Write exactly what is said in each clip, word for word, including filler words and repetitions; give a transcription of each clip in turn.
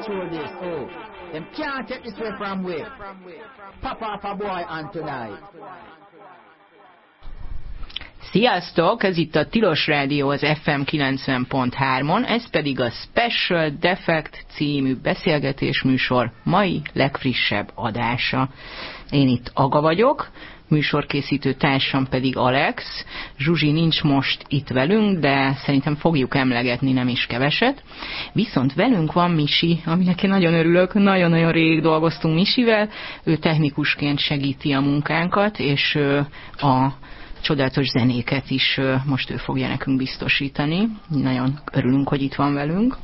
control this. Oh, them can't take this away from we. Pop off a boy on tonight. Sziasztok! Ez itt a Tilos Rádió az ef em kilencven pont hármon, ez pedig a Special Defect című beszélgetésműsor mai legfrissebb adása. Én itt Aga vagyok, műsorkészítő társam pedig Alex. Zsuzsi nincs most itt velünk, de szerintem fogjuk emlegetni nem is keveset. Viszont velünk van Misi, aminek én nagyon örülök, nagyon-nagyon rég dolgoztunk Misivel. Ő technikusként segíti a munkánkat, és a csodálatos zenéket is most ő fogja nekünk biztosítani. Nagyon örülünk, hogy itt van velünk.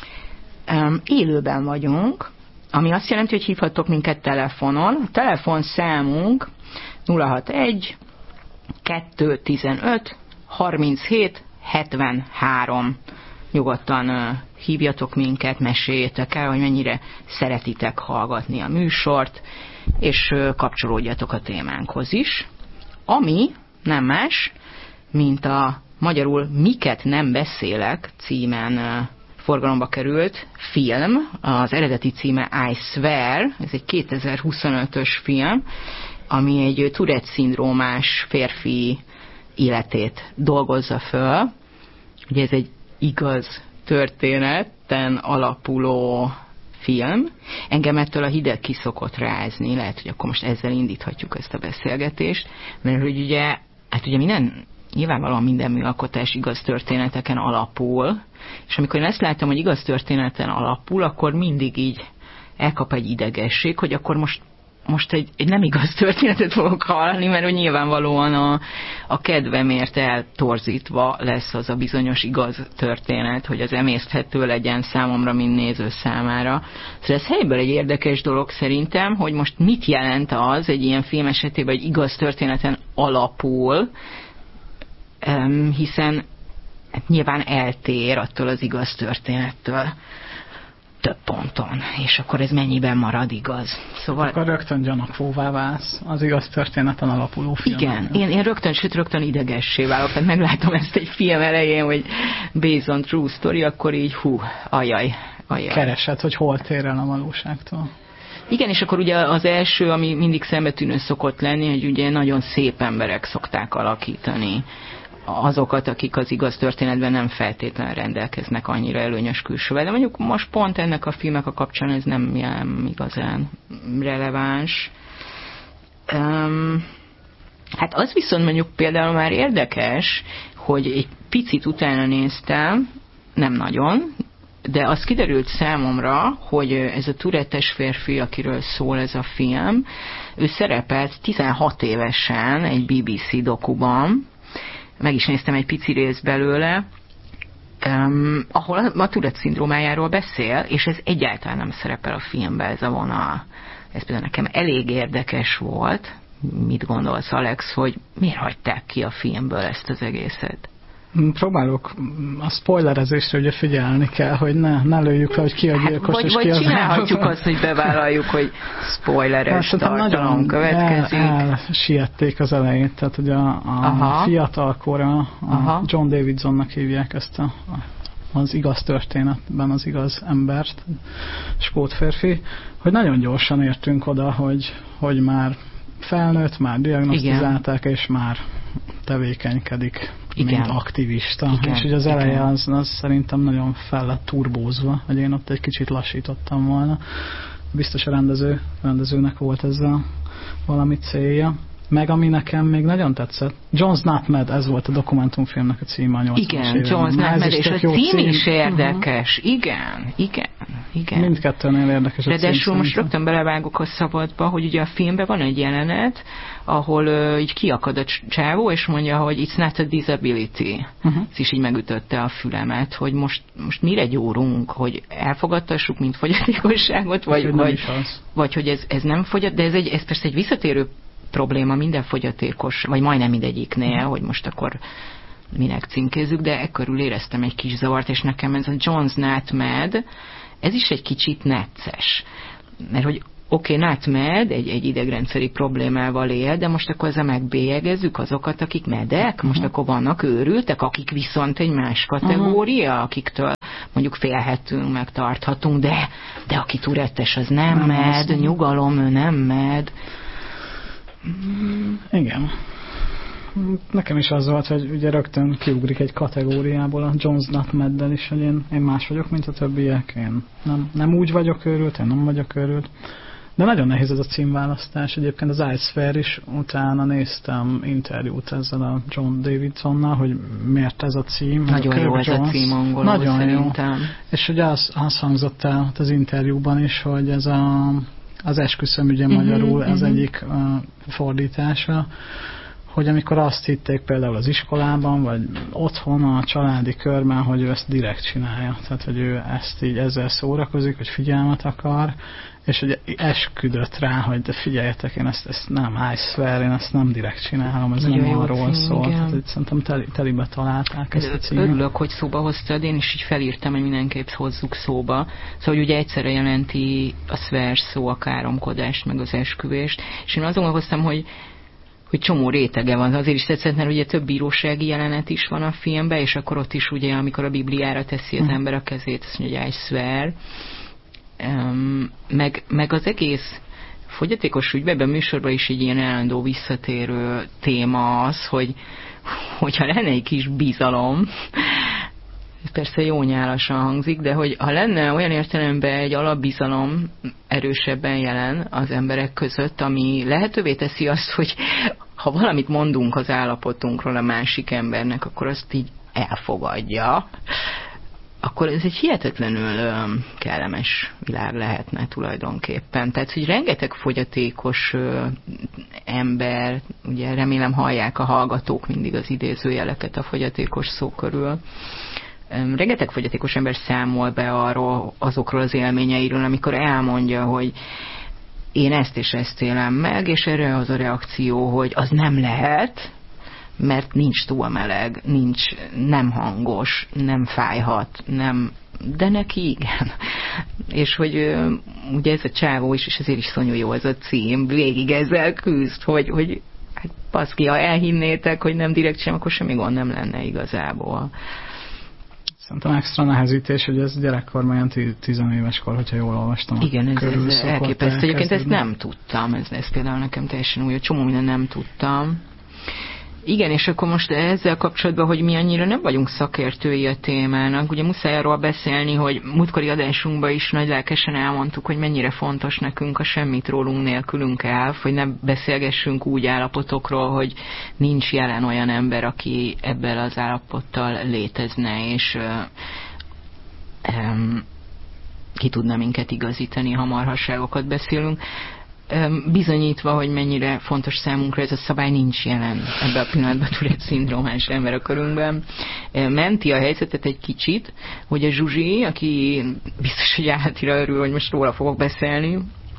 Élőben vagyunk, ami azt jelenti, hogy hívhattok minket telefonon. A telefonszámunk nulla hatvanegy kettőszáztizenöt harminchét hetvenhárom. Nyugodtan hívjatok minket, meséljétek el, hogy mennyire szeretitek hallgatni a műsort, és kapcsolódjatok a témánkhoz is. Ami nem más, mint a magyarul Miket nem beszélek címen forgalomba került film, az eredeti címe I Swear, ez egy kétezer-huszonötös film, ami egy Tourette-szindrómás férfi életét dolgozza föl. Ugye ez egy igaz történeten alapuló film. Engem ettől a hideg ki szokott rázni, lehet, hogy akkor most ezzel indíthatjuk ezt a beszélgetést, mert hogy ugye, hát ugye minden, nyilvánvalóan minden műalkotás igaz történeteken alapul, és amikor én ezt láttam, hogy igaz történeten alapul, akkor mindig így elkap egy idegesség, hogy akkor most most egy, egy nem igaz történetet fogok hallani, mert hogy nyilvánvalóan a, a kedvemért eltorzítva lesz az a bizonyos igaz történet, hogy az emészthető legyen számomra, mint néző számára. Szóval ez helyből egy érdekes dolog szerintem, hogy most mit jelent az egy ilyen film esetében, hogy igaz történeten alapul, hiszen hát nyilván eltér attól az igaz történettől több ponton, és akkor ez mennyiben marad igaz. Szóval... Akkor rögtön gyanakvóvá válsz az igaz történeten alapuló film. Igen, én, én rögtön, sőt rögtön idegessé válok, tehát meglátom ezt egy film elején, hogy based on true story, akkor így hú, ajaj, ajaj. Keresed, hogy hol tér el a valóságtól. Igen, és akkor ugye az első, ami mindig szembetűnő szokott lenni, hogy ugye nagyon szép emberek szokták alakítani azokat, akik az igaz történetben nem feltétlenül rendelkeznek annyira előnyös külsővel. De mondjuk most pont ennek a filmek a kapcsán ez nem ilyen igazán releváns. Um, hát az viszont mondjuk például már érdekes, hogy egy picit utána néztem, nem nagyon, de az kiderült számomra, hogy ez a Tourette-es férfi, akiről szól ez a film, ő szerepelt tizenhat évesen egy bé bé cé dokuban, meg is néztem egy pici rész belőle, um, ahol a, a Tourette-szindrómájáról beszél, és ez egyáltalán nem szerepel a filmben, ez a vonal. Ez például nekem elég érdekes volt. Mit gondolsz, Alex, hogy miért hagyták ki a filmből ezt az egészet? Próbálok a spoilerezésre ugye figyelni kell, hogy ne, ne lőjük le, hogy ki a gyilkos, hát, és vagy, ki vagy az csinálhatjuk azt, hogy bevállaljuk, hogy spoileres hát, tartalom következik. El, el siették az elejét, tehát ugye a, a fiatalkora, a John Davidsonnak hívják ezt a, az igaz történetben az igaz embert, skót férfi, hogy nagyon gyorsan értünk oda, hogy, hogy már felnőtt, már diagnosztizálták, és már tevékenykedik, igen, mint aktivista. Igen, és ugye az eleje az, az szerintem nagyon fel lett turbózva, hogy én ott egy kicsit lassítottam volna. Biztos a rendező, rendezőnek volt ezzel valami célja. Meg ami nekem még nagyon tetszett, John's Not Mad, ez volt a dokumentumfilmnek a címe a nyolcvanas Igen, John's Not Mad, és a cím is érdekes. Uh-huh. Igen, igen, igen. Mindkettőnél érdekes a cím. Ráadásul most rögtön belevágok a szabadba, hogy ugye a filmben van egy jelenet, ahol uh, így kiakad a csávó, és mondja, hogy it's not a disability. Uh-huh. Ez is így megütötte a fülemet, hogy most, most mire gyúrunk, hogy elfogadtassuk, mint fogyatékosságot, vagy, vagy, vagy hogy ez, ez nem fogyat, de ez, egy, ez persze egy visszatérő probléma minden fogyatékos, vagy majdnem mindegyiknél, hogy most akkor minek címkézzük, de ekkörül éreztem egy kis zavart, és nekem ez a John's Not Mad, ez is egy kicsit necces. Mert hogy oké, okay, Not Mad egy, egy idegrendszeri problémával él, de most akkor ezzel megbélyegezzük azokat, akik medek, most uh-huh. akkor vannak őrültek, akik viszont egy más kategória, uh-huh. akiktől mondjuk félhetünk, meg tarthatunk, de, de aki Tourettes, az nem, nem med, az nyugalom, ő nem med. Igen. Nekem is az volt, hogy ugye rögtön kiugrik egy kategóriából a John's Not Mad-del is, hogy én, én más vagyok, mint a többiek. Én nem, nem úgy vagyok őrült, én nem vagyok őrült. De nagyon nehéz ez a címválasztás. Egyébként az iSphere is, utána néztem interjút ezzel a John Davidsonnal, hogy miért ez a cím. Nagyon jó ez a cím angolul, nagyon szerintem. Jó. És ugye az, az hangzott el az interjúban is, hogy ez a, az esküszöm ugye uh-huh, magyarul, ez uh-huh. egyik uh, fordítása, hogy amikor azt hitték például az iskolában, vagy otthon a családi körben, hogy ő ezt direkt csinálja. Tehát, hogy ő ezt így ezzel szórakozik, hogy figyelmet akar, és hogy esküdött rá, hogy de figyeljetek, én ezt, ezt nem I swear, én ezt nem direkt csinálom, ez nagyon nem arról szól. Tehát, szerintem teli, telibe találták ezt a címet. Örülök, hogy szóba hoztad, én is így felírtam, hogy mindenképp hozzuk szóba. Szóval, hogy ugye egyszerre jelenti a swear szó a káromkodást, meg az esküvést, és én azon hoztam, hogy hogy csomó rétege van. Azért is tetszett, mert ugye több bírósági jelenet is van a filmben, és akkor ott is ugye, amikor a Bibliára teszi az ember a kezét, azt mondja, hogy I swear. Um, meg, meg az egész fogyatékos ügyben, műsorban is egy ilyen állandó visszatérő téma az, hogy hogyha lenne egy kis bizalom, persze jó nyálasan hangzik, de hogy ha lenne olyan értelemben egy alapbizalom erősebben jelen az emberek között, ami lehetővé teszi azt, hogy ha valamit mondunk az állapotunkról a másik embernek, akkor azt így elfogadja, akkor ez egy hihetetlenül ö, kellemes világ lehetne tulajdonképpen. Tehát, hogy rengeteg fogyatékos ö, ember, ugye remélem hallják a hallgatók mindig az idézőjeleket a fogyatékos szó körül, rengeteg fogyatékos ember számol be arról, azokról az élményeiről, amikor elmondja, hogy én ezt és ezt élem meg, és erre az a reakció, hogy az nem lehet, mert nincs túl meleg, nincs, nem hangos, nem fájhat, nem, de neki igen. És hogy ugye ez a csávó is, és ezért is szonyú jó ez a cím, végig ezzel küzd, hogy, hogy hát baszki, ha elhinnétek, hogy nem direkt sem, akkor semmi gond nem lenne igazából. Szerintem extra nehezítés, hogy ez gyerekkorban ilyen tizenéves kor, hogyha jól olvastam. Igen, ez, ez elképesztő. Egyébként ezt nem tudtam, ez, ez például nekem teljesen új, csomó minden nem tudtam. Igen, és akkor most ezzel kapcsolatban, hogy mi annyira nem vagyunk szakértői a témának, ugye muszáj arról beszélni, hogy múltkori adásunkban is nagy lelkesen elmondtuk, hogy mennyire fontos nekünk a semmit rólunk nélkülünk elv, hogy ne beszélgessünk úgy állapotokról, hogy nincs jelen olyan ember, aki ebben az állapottal létezne, és uh, um, ki tudna minket igazítani, ha marhasságokat beszélünk. Bizonyítva, hogy mennyire fontos számunkra ez a szabály, nincs jelen ebben a pillanatban Tourette-szindrómás ember a körünkben. Menti a helyzetet egy kicsit, hogy a Zsuzsi, aki biztos, hogy állatira örül, hogy most róla fogok beszélni,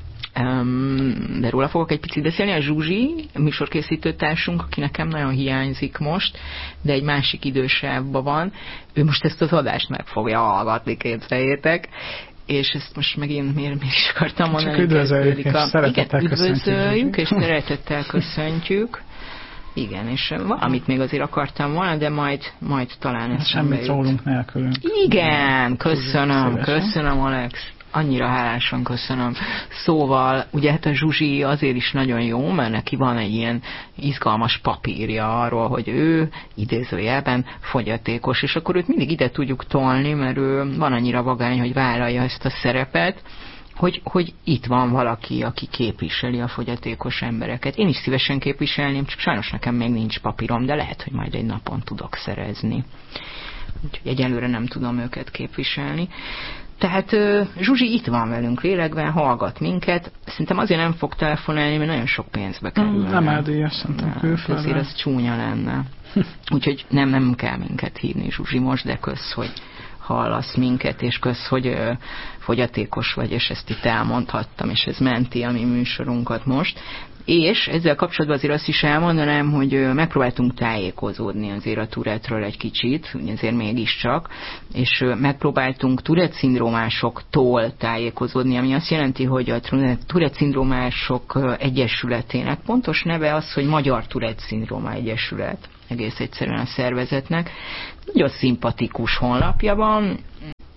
de róla fogok egy picit beszélni, a Zsuzsi, műsorkészítő társunk, aki nekem nagyon hiányzik most, de egy másik idősávban van, ő most ezt az adást meg fogja hallgatni, képzeljétek, és ezt most megint miért, miért is akartam mondani. Csak üdvözöljük, és a... szeretettel Igen, üdvözöljük, és szeretettel köszöntjük. Igen, és valamit még azért akartam volna, de majd, majd talán ez sem semmit rólunk nélkülünk. Igen, köszönöm, köszönöm, Alex. Annyira hálásan köszönöm. Szóval, ugye hát a Zsuzsi azért is nagyon jó, mert neki van egy ilyen izgalmas papírja arról, hogy ő idézőjelben fogyatékos, és akkor őt mindig ide tudjuk tolni, mert ő van annyira vagány, hogy vállalja ezt a szerepet, hogy, hogy itt van valaki, aki képviseli a fogyatékos embereket. Én is szívesen képviselném, csak sajnos nekem még nincs papírom, de lehet, hogy majd egy napon tudok szerezni. Úgyhogy egyelőre nem tudom őket képviselni. Tehát Zsuzsi itt van velünk lélegben, hallgat minket. Szerintem azért nem fog telefonálni, mert nagyon sok pénzbe kerül. Nem eldíjas, szerintem külföldre. Azért az csúnya lenne. Úgyhogy nem, nem kell minket hívni, Zsuzsi, most, de kösz, hogy hallasz minket, és kösz, hogy ö, fogyatékos vagy, és ezt itt elmondhattam, és ez menti a mi műsorunkat most. És ezzel kapcsolatban azért azt is elmondanám, hogy megpróbáltunk tájékozódni azért a Tourette-ről egy kicsit, azért mégiscsak, és megpróbáltunk Tourette-szindrómásoktól tájékozódni, ami azt jelenti, hogy a Tourette-szindrómások egyesületének pontos neve az, hogy Magyar Tourette-szindróma Egyesület, egész egyszerűen a szervezetnek. Nagyon szimpatikus honlapja van,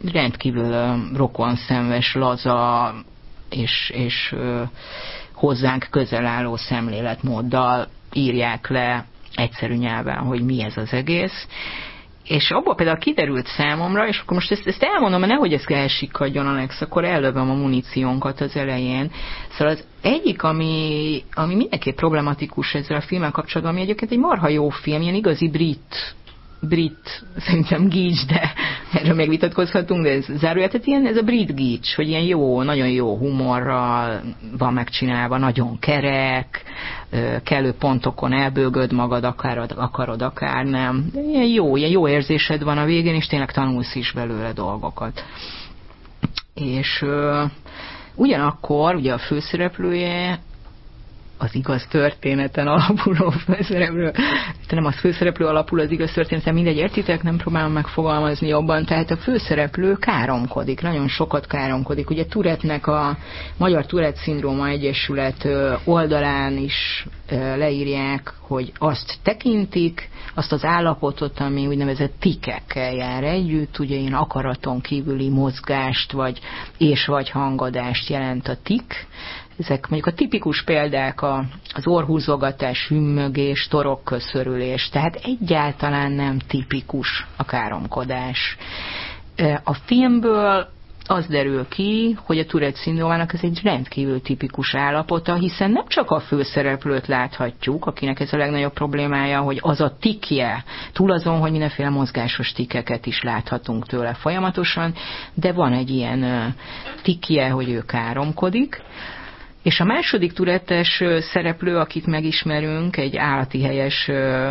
rendkívül rokonszenves, laza és, és hozzánk közel álló szemléletmóddal írják le egyszerű nyelven, hogy mi ez az egész. És abból például kiderült számomra, és akkor most ezt, ezt elmondom, mert nehogy ezt elsikkadjon, Alex, akkor ellövöm a muníciónkat az elején. Szóval az egyik, ami, ami mindenképp problematikus ezzel a filmmel kapcsolatban, ami egyébként egy marha jó film, ilyen igazi brit, brit, szerintem gics, de erről még vitatkozhatunk, de ez zárójel, tehát ilyen, ez a brit gics, hogy ilyen jó, nagyon jó humorral van megcsinálva, nagyon kerek, kellő pontokon elbőgöd magad, akár akarod, akár nem. De ilyen jó, ilyen jó érzésed van a végén, és tényleg tanulsz is belőle dolgokat. És uh, ugyanakkor ugye a főszereplője az igaz történeten alapuló főszereplő, nem az főszereplő alapul az igaz történeten, mindegy, értitek, nem próbálom megfogalmazni jobban, tehát a főszereplő káromkodik, nagyon sokat káromkodik. Ugye Tourette-nek a Magyar Tourette-szindróma Egyesület oldalán is leírják, hogy azt tekintik, azt az állapotot, ami úgynevezett tikekkel jár együtt, ugye ilyen akaraton kívüli mozgást, vagy és vagy hangadást jelent a tik. Ezek mondjuk a tipikus példák a, az orrhúzogatás, hümmögés, torokköszörülés, tehát egyáltalán nem tipikus a káromkodás. A filmből az derül ki, hogy a Tourette-szindrómának ez egy rendkívül tipikus állapota, hiszen nem csak a főszereplőt láthatjuk, akinek ez a legnagyobb problémája, hogy az a tikje, túl azon, hogy mindenféle mozgásos tikeket is láthatunk tőle folyamatosan, de van egy ilyen tikje, hogy ő káromkodik. És a második Tourette-es szereplő, akit megismerünk, egy állati helyes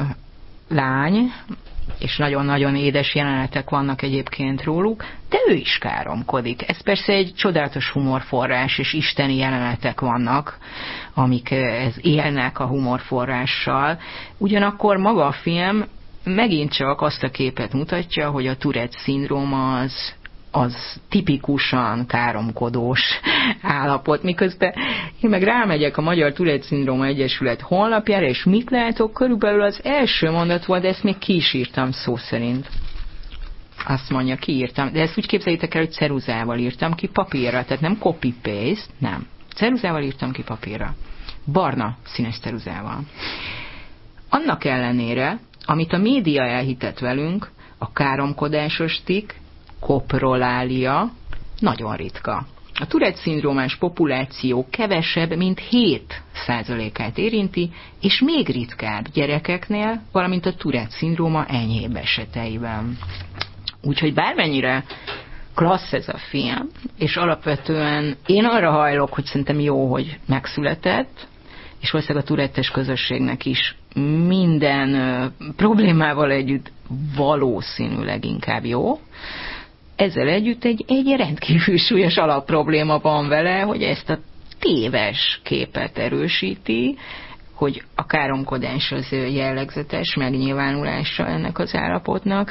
lány, és nagyon-nagyon édes jelenetek vannak egyébként róluk, de ő is káromkodik. Ez persze egy csodálatos humorforrás, és isteni jelenetek vannak, amik ez élnek a humorforrással. Ugyanakkor maga a film megint csak azt a képet mutatja, hogy a Tourette-szindróma az az tipikusan káromkodós állapot, miközben én meg rámegyek a Magyar Tourette-szindróma Egyesület honlapjára, és mit látok? Körülbelül az első mondat volt, de ezt még ki is írtam szó szerint. Azt mondja, kiírtam, de ezt úgy képzeljétek el, hogy ceruzával írtam ki papírra, tehát nem copy-paste, nem. Ceruzával írtam ki papírra. Barna színes ceruzával. Annak ellenére, amit a média elhitet velünk, a káromkodásos tik, koprolália nagyon ritka. A Tourette-szindrómás populáció kevesebb, mint hét százalékát érinti, és még ritkább gyerekeknél, valamint a Tourette-szindróma enyhébb eseteiben. Úgyhogy bármennyire klassz ez a film, és alapvetően én arra hajlok, hogy szerintem jó, hogy megszületett, és valószínűleg a Tourette-es közösségnek is minden uh, problémával együtt valószínűleg inkább jó. Ezzel együtt egy, egy rendkívül súlyos alapprobléma van vele, hogy ezt a téves képet erősíti, hogy a káromkodás az jellegzetes megnyilvánulása ennek az állapotnak.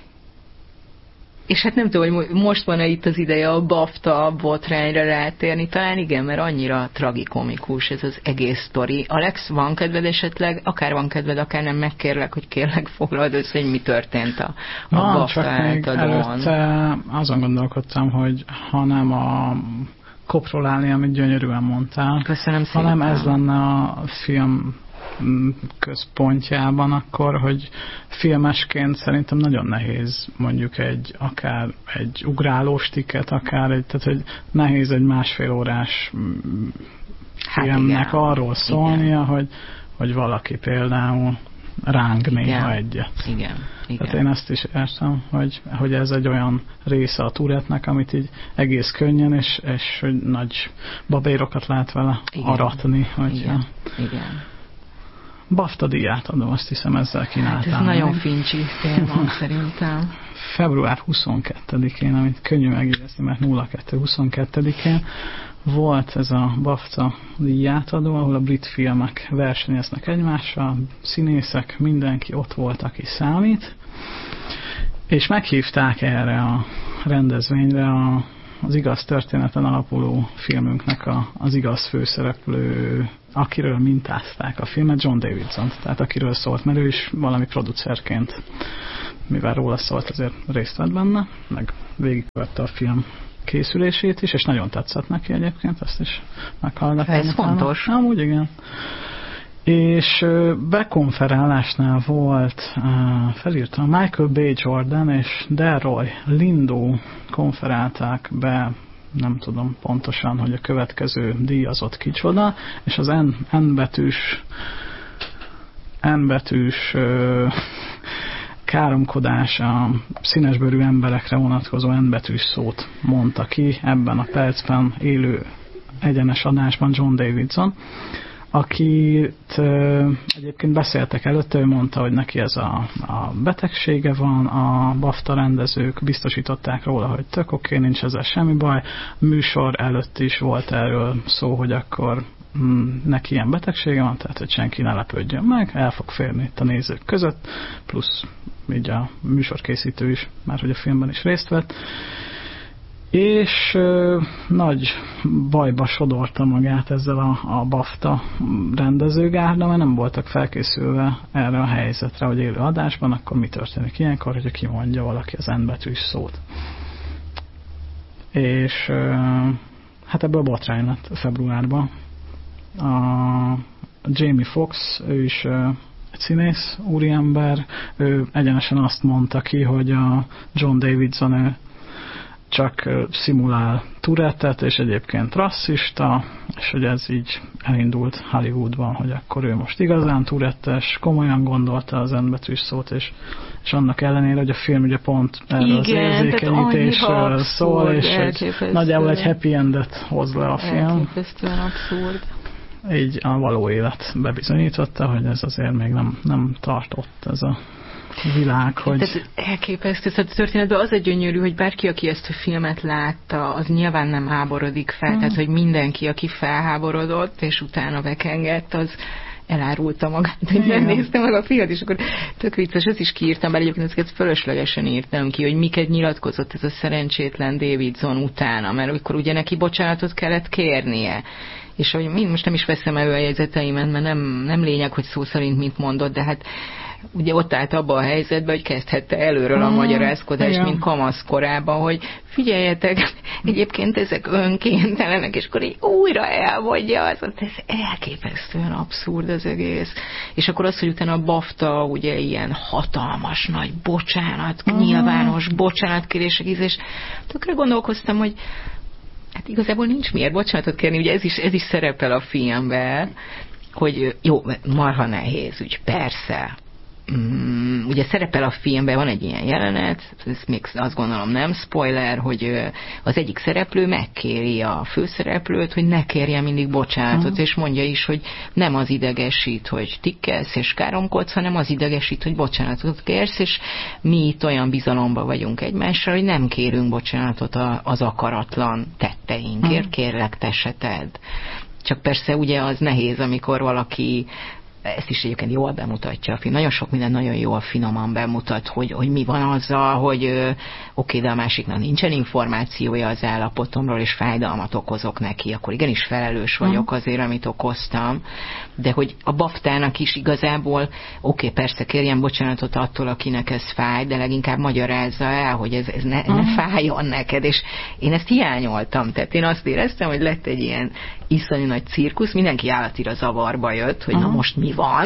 És hát nem tudom, hogy most van-e itt az ideje a BAFTA botrányra rátérni, talán igen, mert annyira tragikomikus ez az egész sztori. Alex, van kedved esetleg? Akár van kedved, akár nem, megkérlek, hogy kérlek foglald össze, hogy mi történt a, a van, BAFTA átadón. Azon gondolkodtam, hogy ha nem a koprolálni, amit gyönyörűen mondtál, köszönöm szépen, hanem ez lenne a film központjában, akkor, hogy filmesként szerintem nagyon nehéz mondjuk egy, akár egy ugrálós tiket, akár egy, tehát hogy nehéz egy másfél órás hát filmnek igen, arról szólnia, igen. hogy, hogy valaki például ráng néha egyet. Igen, igen. Tehát én ezt is értem, hogy, hogy ez egy olyan része a Tourette-nek, amit így egész könnyen, és, és hogy nagy babérokat lehet vele igen. aratni. Hogy igen, ja. igen. BAFTA díját adom, azt hiszem ezzel kínáltál. Hát ez nagyon fincsi téma szerintem. február huszonkettedikén, amit könnyű megjegyezni, mert nulla kettő huszonkettedikén volt ez a BAFTA díjátadó, ahol a brit filmek versenyeznek egymással, színészek, mindenki ott volt, aki számít, és meghívták erre a rendezvényre a, az igaz történeten alapuló filmünknek a, az igaz főszereplő akiről mintázták a filmet, John Davidson, tehát akiről szólt, mert ő is valami producerként, mivel róla szólt, azért részt vett benne, meg végigvette a film készülését is, és nagyon tetszett neki egyébként, ezt is meghallgattam. Ez fontos. Amúgy igen. És bekonferálásnál volt, felírtam, Michael B. Jordan és Delroy Lindo konferálták be, nem tudom pontosan, hogy a következő díjazott kicsoda, és az N, N betűs N betűs ö, káromkodás, a színesbőrű emberekre vonatkozó N betűs szót mondta ki ebben a percben élő egyenes adásban John Davidson, akit ö, egyébként beszéltek előtte, ő mondta, hogy neki ez a, a betegsége van, a BAFTA rendezők biztosították róla, hogy tök oké, nincs ezzel semmi baj. Műsor előtt is volt erről szó, hogy akkor mm, neki ilyen betegsége van, tehát hogy senki ne lepődjön meg, el fog férni itt a nézők között, plusz így a műsorkészítő is, már hogy a filmben is részt vett. És ö, nagy bajba sodorta magát ezzel a, a BAFTA rendezőgárda, mert nem voltak felkészülve erre a helyzetre, hogy élő adásban, akkor mi történik ilyenkor, hogyha kimondja valaki az N betűs szót. És ö, hát ebből botrány lett februárban. A Jamie Foxx, ő is ö, egy színész, úriember, ő egyenesen azt mondta ki, hogy a John Davidson ő csak szimulál Tourettet, és egyébként rasszista, és hogy ez így elindult Hollywoodban, hogy akkor ő most igazán Tourettes, komolyan gondolta az N betűs szót, és, és annak ellenére, hogy a film ugye pont erről az érzékenyítésről szól, és egy, nagyjából egy happy endet hoz le a film. Elképesztően abszurd. Így a való élet bebizonyította, hogy ez azért még nem, nem tartott ez a világ, hogy... Tehát elképesztő, szóval a történetben az egy gyönyörű, hogy bárki, aki ezt a filmet látta, az nyilván nem háborodik fel, mm. tehát hogy mindenki, aki felháborodott, és utána bekengett, az elárulta magát, hogy nem nézte meg a filmet, és akkor tök vicces, ezt is kiírtam, bár egyébként ezeket fölöslegesen írtam ki, hogy miket nyilatkozott ez a szerencsétlen Davidson utána, mert akkor ugye neki bocsánatot kellett kérnie. És hogy mind most nem is veszem elő a jegyzeteimet, mert nem, nem lényeg, hogy szó szerint mit mondott, de hát ugye ott állt abban a helyzetben, hogy kezdhette előről a mm, magyarázkodást, igen. mint kamaszkorában, hogy figyeljetek, egyébként ezek önkéntelenek, és akkor így újra elmondja, az, ez elképesztően abszurd az egész. És akkor az, hogy utána a BAFTA ugye ilyen hatalmas nagy bocsánat, mm. nyilvános bocsánatkérések íz, és tökre gondolkoztam, hogy hát igazából nincs miért bocsánatot kérni, ugye ez is, ez is szerepel a filmben, hogy jó, marha nehéz, úgy persze. Mm, ugye szerepel a filmben, van egy ilyen jelenet, ez még azt gondolom nem spoiler, hogy az egyik szereplő megkéri a főszereplőt, hogy ne kérje mindig bocsánatot, mm. és mondja is, hogy nem az idegesít, hogy tikkelsz és káromkodsz, hanem az idegesít, hogy bocsánatot kérsz, és mi itt olyan bizalomban vagyunk egymással, hogy nem kérünk bocsánatot az akaratlan tetteinkért, mm. kérlek, te se tedd. Csak persze ugye az nehéz, amikor valaki, ezt is egyébként jól bemutatja a film. Nagyon sok minden nagyon jól finoman bemutat, hogy, hogy mi van azzal, hogy oké, okay, de a másiknak nincsen információja az állapotomról, és fájdalmat okozok neki, akkor igenis felelős vagyok azért, amit okoztam. De hogy a BAFTA-nak is igazából, oké, okay, persze kérjen bocsánatot attól, akinek ez fáj, de leginkább magyarázza el, hogy ez, ez ne, ne fájjon neked, és én ezt hiányoltam. Tehát én azt éreztem, hogy lett egy ilyen iszonyú nagy cirkusz, mindenki állatira zavarba jött, hogy Aha. na most mi van,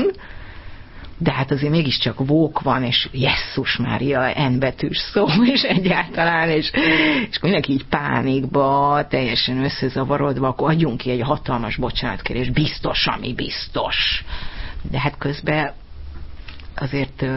de hát azért mégiscsak vók van, és Jesszus Mária, N betűs szó, és egyáltalán, és, és mindenki így pánikba, teljesen összezavarodva, akkor adjunk ki egy hatalmas bocsánatkérés, biztos, ami biztos. De hát közben azért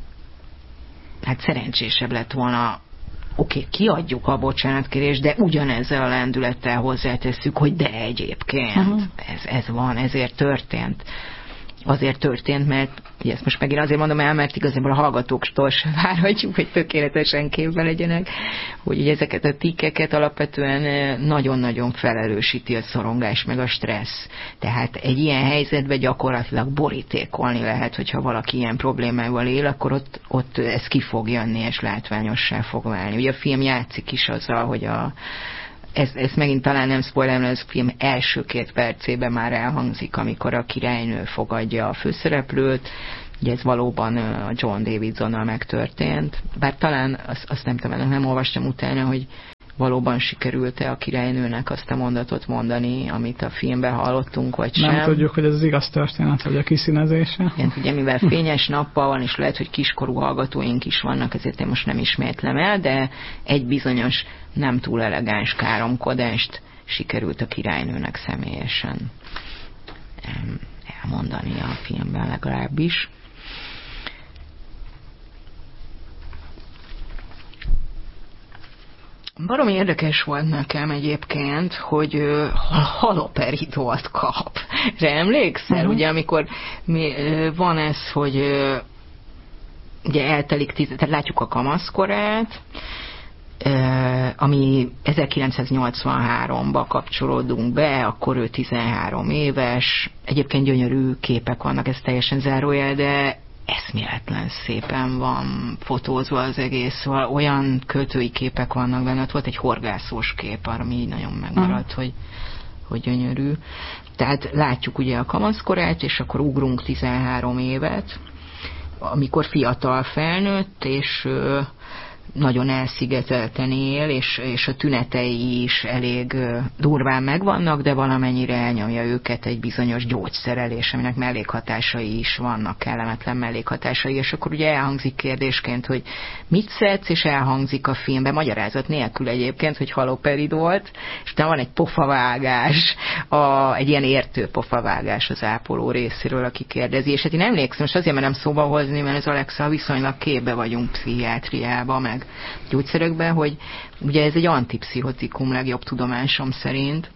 hát szerencsésebb lett volna, oké, okay, kiadjuk a bocsánatkérést, de ugyanezzel a lendülettel hozzátesszük, hogy de egyébként uh-huh. ez, ez van, ezért történt. Azért történt, mert ugye ezt most megint azért mondom el, mert igazából a hallgatóktól se várhatjuk, hogy tökéletesen képben legyenek, hogy ugye ezeket a tikkeket alapvetően nagyon-nagyon felerősíti a szorongás meg a stressz. Tehát egy ilyen helyzetben gyakorlatilag borítékolni lehet, hogyha valaki ilyen problémával él, akkor ott, ott ez ki fog jönni, és látványossá fog válni. Ugye a film játszik is azzal, hogy a ez, ez megint talán nem spoiler, mert az film első két percében már elhangzik, amikor a királynő fogadja a főszereplőt. Ugye ez valóban a John Davidsonnal megtörtént. Bár talán azt, azt nem tudom, nem olvastam utána, hogy valóban sikerült-e a királynőnek azt a mondatot mondani, amit a filmben hallottunk, vagy nem sem. Nem tudjuk, hogy ez az igaz történet, vagy a kiszínezése. Igen, ugye mivel fényes nappal van, és lehet, hogy kiskorú hallgatóink is vannak, ezért én most nem ismétlem el, de egy bizonyos nem túl elegáns káromkodást sikerült a királynőnek személyesen elmondani a filmben legalábbis. Baromi érdekes volt nekem egyébként, hogy uh, haloperidolt kap. De emlékszel, uh-huh. ugye, amikor mi, uh, van ez, hogy uh, ugye eltelik, tíz, tehát látjuk a kamaszkorát, uh, ami ezerkilencszáznyolcvanháromba kapcsolódunk be, akkor ő tizenhárom éves, egyébként gyönyörű képek vannak, ez teljesen zárójel, de eszméletlen szépen van fotózva az egész, szóval olyan költői képek vannak benne, ott volt egy horgászós kép, arra mi nagyon megmaradt, uh. hogy, hogy gyönyörű. Tehát látjuk ugye a kamaszkorát, és akkor ugrunk tizenhárom évet, amikor fiatal felnőtt, és nagyon elszigetelten él, és, és a tünetei is elég durván megvannak, de valamennyire elnyomja őket egy bizonyos gyógyszerelés, aminek mellékhatásai is vannak, kellemetlen mellékhatásai, és akkor ugye elhangzik kérdésként, hogy mit szedsz, és elhangzik a filmben, magyarázat nélkül egyébként, hogy haloperidolt, és utána van egy pofavágás, a, egy ilyen értő pofavágás az ápoló részéről, aki kérdezi, és hát én emlékszem, és azért merem szóba hozni, mert az Alexa viszonylag képbe vagyunk pszichiátriában, meg gyógyszerekben, hogy ugye ez egy antipszichotikum legjobb tudomásom szerint,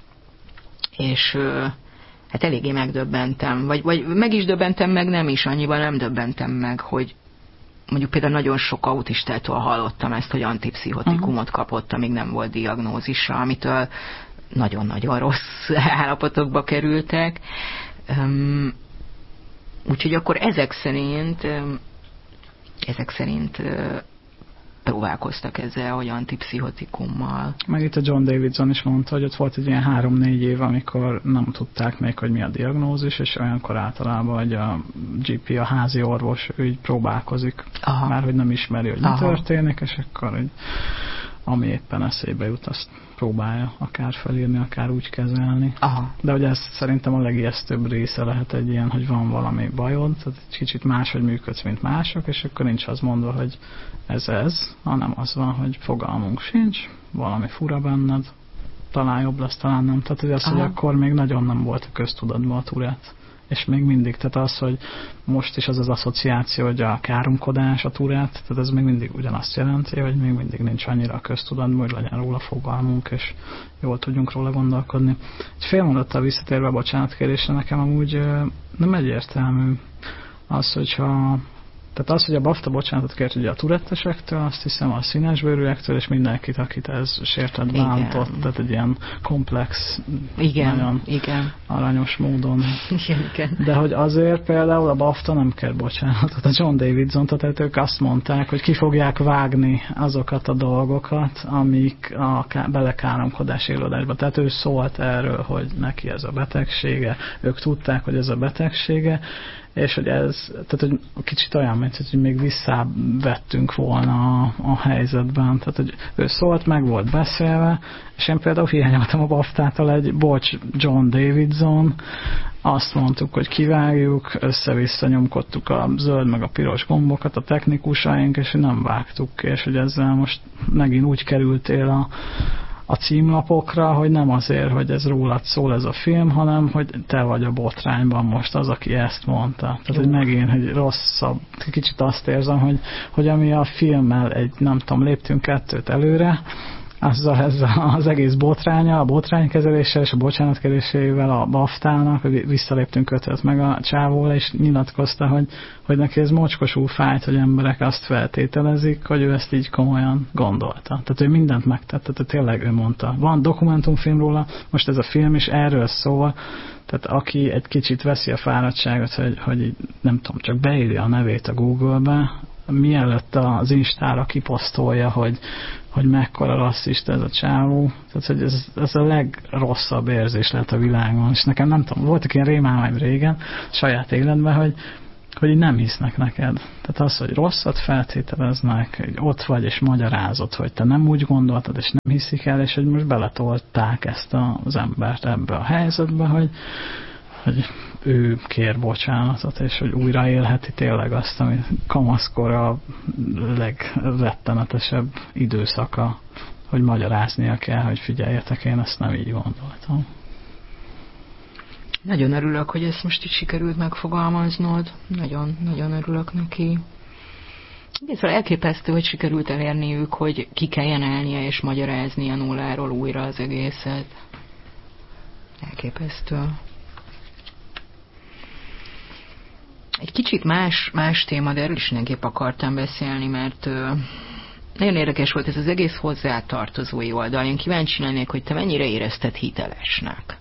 és hát eléggé megdöbbentem, vagy, vagy meg is döbbentem, meg nem is, annyiban nem döbbentem meg, hogy mondjuk például nagyon sok autistától hallottam ezt, hogy antipszichotikumot kapott, amíg nem volt diagnózisa, amitől nagyon-nagyon rossz állapotokba kerültek. Um, úgyhogy akkor ezek szerint um, ezek szerint uh, próbálkoztak ezzel, hogy antipszichotikummal. Meg itt a John Davidson is mondta, hogy ott volt egy ilyen három-négy év, amikor nem tudták még, hogy mi a diagnózis, és olyankor általában, hogy a gé pé, a házi orvos, ő így próbálkozik, aha. már hogy nem ismeri, hogy aha. mi történik, és akkor hogy ami éppen eszébe jut, azt próbálja akár felírni, akár úgy kezelni. Aha. De hogy ez szerintem a legijesztőbb része lehet egy ilyen, hogy van valami bajod, tehát egy kicsit máshogy működsz, mint mások, és akkor nincs az mondva, hogy ez ez, hanem az van, hogy fogalmunk sincs, valami fura benned, talán jobb lesz, talán nem. Tehát hogy az, hogy akkor még nagyon nem volt a köztudatban a Tourette. És még mindig, tehát az, hogy most is az az asszociáció, hogy a káromkodás, a Tourette, tehát ez még mindig ugyanazt jelenti, hogy még mindig nincs annyira a köztudatban, hogy legyen róla fogalmunk, és jól tudjunk róla gondolkodni. Egy fél mondattal visszatérve a bocsánatkérésre, nekem amúgy nem egyértelmű az, hogyha tehát az, hogy a BAFTA bocsánatot kért ugye a Tourette-esektől, azt hiszem a színesbőrűektől, és mindenkit, akit ez sértett, bántott, tehát egy ilyen komplex, igen, nagyon igen. aranyos módon. Igen, igen. De hogy azért például a BAFTA nem kér bocsánatot a John Davidson, tehát ők azt mondták, hogy ki fogják vágni azokat a dolgokat, amik a belekáromkodás élőadásban. Tehát ő szólt erről, hogy neki ez a betegsége, ők tudták, hogy ez a betegsége, és hogy ez, tehát hogy kicsit olyan, mint hogy még visszavettünk volna a, a helyzetben. Tehát, hogy ő szólt, meg volt beszélve, és én például hiányoltam a BAFTA-tól egy bocs John Davidson, azt mondtuk, hogy kivágjuk, össze-vissza nyomkodtuk a zöld meg a piros gombokat a technikusaink, és nem vágtuk, és hogy ezzel most megint úgy kerültél a a címlapokra, hogy nem azért, hogy ez rólad szól ez a film, hanem hogy te vagy a botrányban most az, aki ezt mondta. Tehát, hogy megint, hogy rosszabb. Kicsit azt érzem, hogy, hogy ami a filmmel egy, nem tudom, léptünk kettőt előre, az, az, az egész botránya, a botránykezeléssel és a bocsánatkerésével a BAFTA-nak, hogy visszaléptünk ötöt meg a csávóra, és nyilatkozta, hogy, hogy neki ez mocskosul fájt, hogy emberek azt feltételezik, hogy ő ezt így komolyan gondolta. Tehát ő mindent megtett, tehát tényleg ő mondta. Van dokumentumfilm róla, most ez a film is erről szól, tehát aki egy kicsit veszi a fáradtságot, hogy, hogy így, nem tudom, csak beírja a nevét a Google-be, mielőtt az Instára kiposztolja, hogy, hogy mekkora rasszista ez a csávó. Tehát, hogy ez, ez a legrosszabb érzés lehet a világon. És nekem nem tudom, voltak ilyen rémálmaim régen, saját életben, hogy, hogy így nem hisznek neked. Tehát az, hogy rosszat feltételeznek, hogy ott vagy és magyarázod, hogy te nem úgy gondoltad, és nem hiszik el, és hogy most beletolták ezt az embert ebbe a helyzetbe, hogy, hogy ő kér bocsánatot, és hogy újra élheti tényleg azt, ami kamaszkor a legrettenetesebb időszaka, hogy magyaráznia kell, hogy figyeljetek, én ezt nem így gondoltam. Nagyon örülök, hogy ezt most itt sikerült megfogalmaznod. Nagyon, nagyon örülök neki. Szóval elképesztő, hogy sikerült elérniük, hogy ki kelljen állnia és magyaráznia nulláról újra az egészet. Elképesztő. Egy kicsit más, más téma, de erről is mindenképp akartam beszélni, mert ö, nagyon érdekes volt ez az egész hozzátartozói oldal. Én kíváncsi lennék, hogy te mennyire érezted hitelesnek.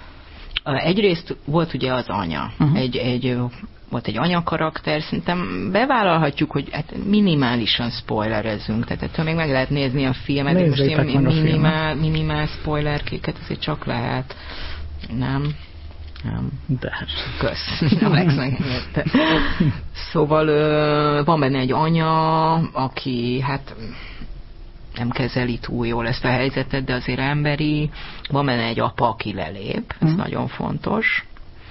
Egyrészt volt ugye az anya. Uh-huh. Egy, egy, volt egy anya karakter, szerintem bevállalhatjuk, hogy hát minimálisan spoilerezünk, tehát ettől még meg lehet nézni a filmet, de most ilyen minimál, minimál spoilerkéket azért csak lehet. Nem? Nem. De. Kösz. Alex megengedte. Szóval van benne egy anya, aki hát nem kezeli túl jól ezt a helyzetet, de azért emberi. Van benne egy apa, aki lelép, ez mm. nagyon fontos.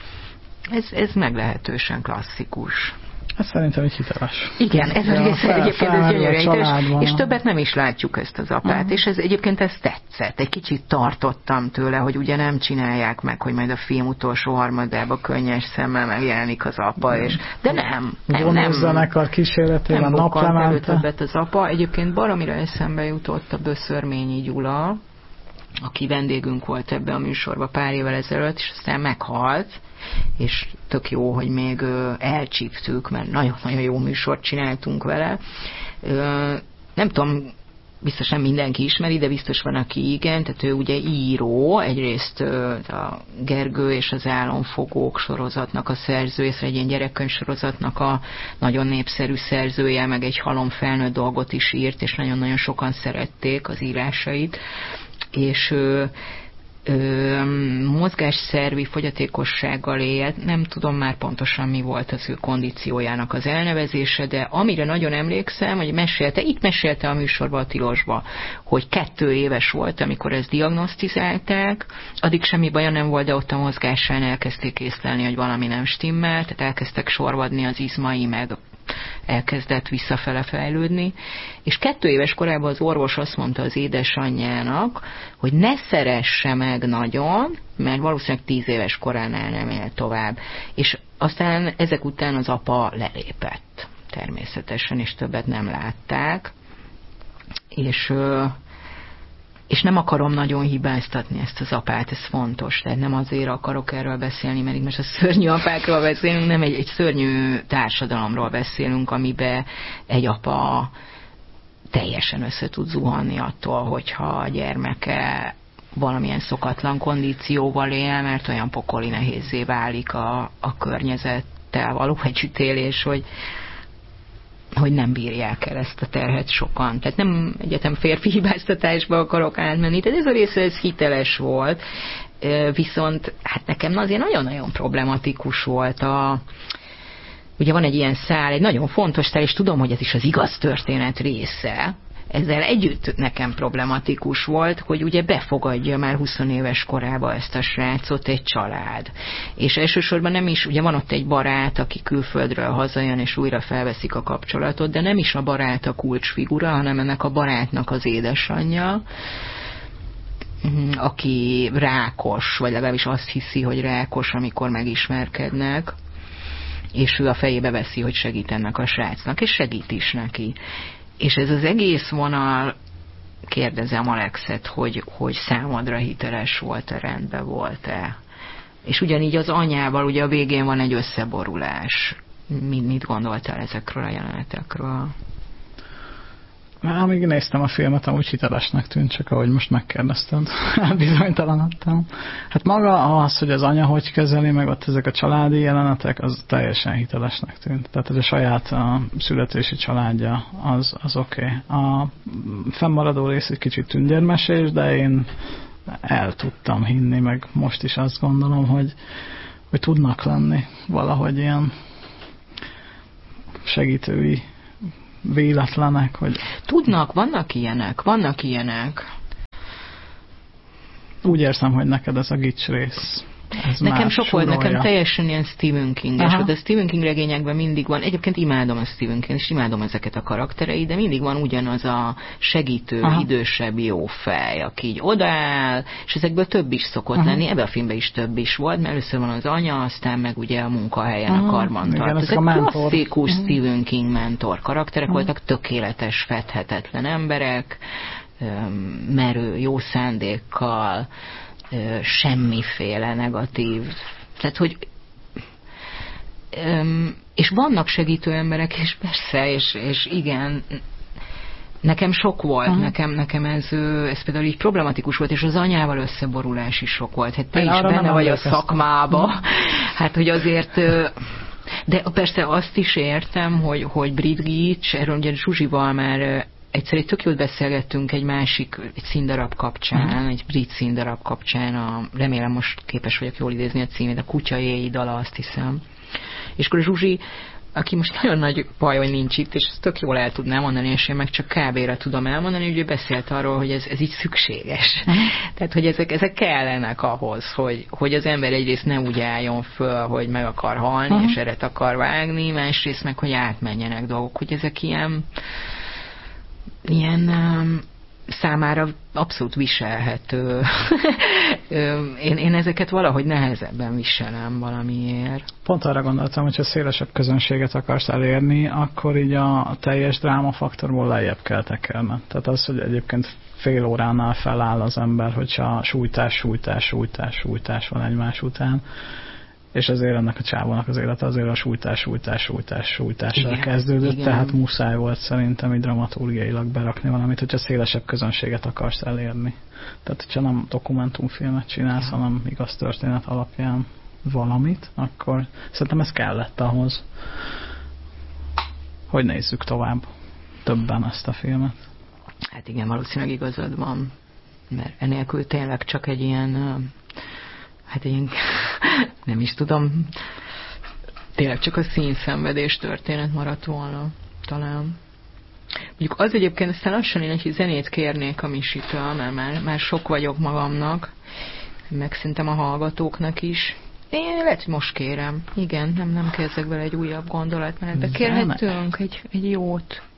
Ez, ez meglehetősen klasszikus. Ez szerintem egy hiteles. Igen, ez a része egyébként ez gyönyörű, és többet nem is látjuk ezt az apát, mm. és ez egyébként ez tetszett. Egy kicsit tartottam tőle, hogy ugye nem csinálják meg, hogy majd a film utolsó harmadában könnyes szemmel megjelenik az apa, és de nem. nem, nem zenekar kísérletében naplemente. Többet az apa. Egyébként baromira eszembe jutott a Böszörményi Gyula, aki vendégünk volt ebbe a műsorba pár évvel ezelőtt, és aztán meghalt, és tök jó, hogy még ö, elcsíptük, mert nagyon-nagyon jó műsort csináltunk vele. Ö, nem tudom, biztos nem mindenki ismeri, de biztos van, aki igen, tehát ő ugye író, egyrészt ö, a Gergő és az Álomfogók sorozatnak a szerzője, szóval egy ilyen gyerekkönyv sorozatnak a nagyon népszerű szerzője, meg egy halom felnőtt dolgot is írt, és nagyon-nagyon sokan szerették az írásait, és ö, Ö, mozgásszervi fogyatékossággal élt, nem tudom már pontosan mi volt az ő kondíciójának az elnevezése, de amire nagyon emlékszem, hogy mesélte, itt mesélte a műsorban a Tilosba, hogy kettő éves volt, amikor ezt diagnosztizálták, addig semmi baja nem volt, de ott a mozgásán elkezdték észlelni, hogy valami nem stimmel, tehát elkezdtek sorvadni az izmai, meg elkezdett visszafele fejlődni, és kettő éves korában az orvos azt mondta az édesanyjának, hogy ne szeresse meg nagyon, mert valószínűleg tíz éves koránál nem él tovább. És aztán ezek után az apa lelépett természetesen, és többet nem látták, és és nem akarom nagyon hibáztatni ezt az apát, ez fontos, tehát nem azért akarok erről beszélni, mert itt most a szörnyű apákról beszélünk, nem egy, egy szörnyű társadalomról beszélünk, amiben egy apa teljesen össze tud zuhanni attól, hogyha a gyermeke valamilyen szokatlan kondícióval él, mert olyan pokoli nehézzé válik a, a környezettel való együttélés, hogy hogy nem bírják el ezt a terhet sokan. Tehát nem egyetem férfi hibáztatásba akarok átmenni, tehát ez a része ez hiteles volt, viszont hát nekem azért nagyon-nagyon problematikus volt a... Ugye van egy ilyen szál, egy nagyon fontos szál, és tudom, hogy ez is az igaz történet része, ezzel együtt nekem problematikus volt, hogy ugye befogadja már húsz éves korába ezt a srácot egy család. És elsősorban nem is, ugye van ott egy barát, aki külföldről hazajön, és újra felveszik a kapcsolatot, de nem is a barát a kulcsfigura, hanem ennek a barátnak az édesanyja, aki rákos, vagy legalábbis azt hiszi, hogy rákos, amikor megismerkednek, és ő a fejébe veszi, hogy segít ennek a srácnak, és segít is neki. És ez az egész vonal, kérdezem Alexet, hogy, hogy számodra hiteles volt-e, rendben volt-e. És ugyanígy az anyával, ugye a végén van egy összeborulás. Mit, mit gondoltál ezekről a jelenetekről? Amíg néztem a filmet, amúgy hitelesnek tűnt, csak ahogy most megkérdezted, bizonytalanodtam. Hát maga az, hogy az anya hogy kezeli, meg ott ezek a családi jelenetek, az teljesen hitelesnek tűnt. Tehát, hogy a saját a születési családja, az, az oké. Okay. A fennmaradó rész egy kicsit tündérmesés, de én el tudtam hinni, meg most is azt gondolom, hogy, hogy tudnak lenni valahogy ilyen segítői véletlenek, hogy... Tudnak, vannak ilyenek, vannak ilyenek. Úgy érzem, hogy neked ez a gics rész. Ez nekem sok volt, nekem teljesen ilyen Stephen King-es, Aha. de a Stephen King regényekben mindig van, egyébként imádom a Stephen King, és imádom ezeket a karaktereit, de mindig van ugyanaz a segítő, Aha. idősebb jó fej, aki így odaáll, és ezekből több is szokott Aha. lenni, ebbe a filmben is több is volt, mert először van az anya, aztán meg ugye a munkahelyen Aha. a karbantartó. Ezek klasszikus Aha. Stephen King mentor karakterek Aha. voltak, tökéletes, fedhetetlen emberek, merő, jó szándékkal, semmiféle negatív. Tehát, hogy és vannak segítő emberek, és persze, és, és igen, nekem sok volt, uh-huh. nekem, nekem ez, ez például így problematikus volt, és az anyával összeborulás is sok volt. Hát te Én is benne vagy a szakmába. Uh-huh. Hát, hogy azért... De persze azt is értem, hogy, hogy Brit Gics, erről ugye Zsuzsival már egyszer egy tök jót beszélgettünk egy másik egy színdarab kapcsán, mm. egy brit színdarab kapcsán, a, remélem most képes vagyok jól idézni a címét, a Kutya éjjé dala, azt hiszem. És akkor a Zsuzsi, aki most nagyon nagy baj, hogy nincs itt, és ezt tök jól el tudnám mondani, és én meg csak kábéra tudom elmondani, hogy ő beszélt arról, hogy ez, ez így szükséges. Mm. Tehát, hogy ezek, ezek kellenek ahhoz, hogy, hogy az ember egyrészt ne úgy álljon föl, hogy meg akar halni, mm. és eret akar vágni, másrészt meg, hogy átmenjenek dolgok, hogy ezek ilyen ilyen um, számára abszolút viselhető. én, én ezeket valahogy nehezebben viselem valamiért. Pont arra gondoltam, hogyha szélesebb közönséget akarsz elérni, akkor így a, a teljes drámafaktorból lejjebb kell tekelni. Tehát az, hogy egyébként fél óránál feláll az ember, hogyha sújtás, sújtás, sújtás, sújtás van egymás után, és azért ennek a csávónak az élete azért a sújtás, sújtás, sújtás, sújtással kezdődött, igen. Tehát muszáj volt szerintem így dramaturgiailag berakni valamit, hogyha szélesebb közönséget akarsz elérni. Tehát, hogyha nem dokumentumfilmet csinálsz, ja. hanem igaz történet alapján valamit, akkor szerintem ez kellett ahhoz, hogy nézzük tovább többen ezt a filmet. Hát igen, valószínűleg igazad van, mert enélkül tényleg csak egy ilyen hát én nem is tudom, tényleg csak a színszenvedés történet maradt volna, talán. Mondjuk az egyébként, aztán lassan én egy zenét kérnék a Misitől, mert már, már sok vagyok magamnak, meg szerintem a hallgatóknak is. Én lehet, hogy most kérem. Igen, nem, nem kezdek bele egy újabb gondolatmenetbe. Kérhetünk egy, egy jót.